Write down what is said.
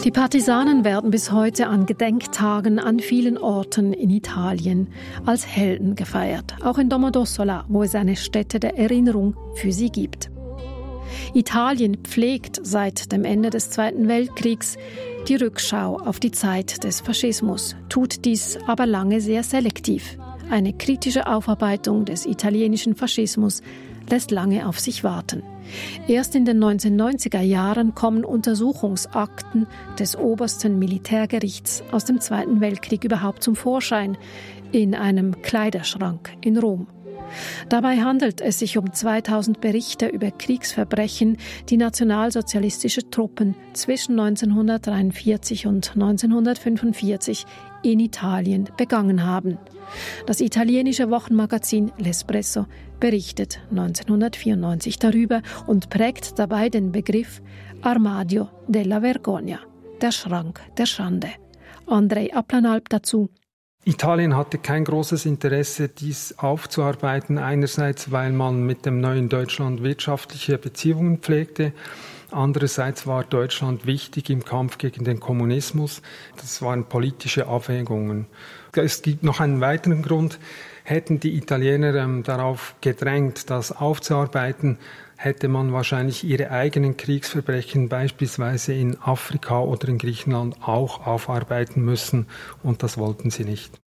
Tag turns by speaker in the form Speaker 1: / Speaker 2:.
Speaker 1: Die Partisanen werden bis heute an Gedenktagen an vielen Orten in Italien als Helden gefeiert, auch in Domodossola, wo es eine Stätte der Erinnerung für sie gibt. Italien pflegt seit dem Ende des Zweiten Weltkriegs die Rückschau auf die Zeit des Faschismus, tut dies aber lange sehr selektiv. Eine kritische Aufarbeitung des italienischen Faschismus lässt lange auf sich warten. Erst in den 1990er Jahren kommen Untersuchungsakten des obersten Militärgerichts aus dem Zweiten Weltkrieg überhaupt zum Vorschein in einem Kleiderschrank in Rom. Dabei handelt es sich um 2000 Berichte über Kriegsverbrechen, die nationalsozialistische Truppen zwischen 1943 und 1945 in Italien begangen haben. Das italienische Wochenmagazin L'Espresso berichtet 1994 darüber und prägt dabei den Begriff Armadio della Vergogna, der Schrank der Schande. Andrei Aplanalp dazu.
Speaker 2: Italien hatte kein großes Interesse, dies aufzuarbeiten. Einerseits, weil man mit dem neuen Deutschland wirtschaftliche Beziehungen pflegte. Andererseits war Deutschland wichtig im Kampf gegen den Kommunismus. Das waren politische Abwägungen. Es gibt noch einen weiteren Grund. Hätten die Italiener darauf gedrängt, das aufzuarbeiten, hätte man wahrscheinlich ihre eigenen Kriegsverbrechen beispielsweise in Afrika oder in Griechenland auch aufarbeiten müssen. Und das wollten sie nicht.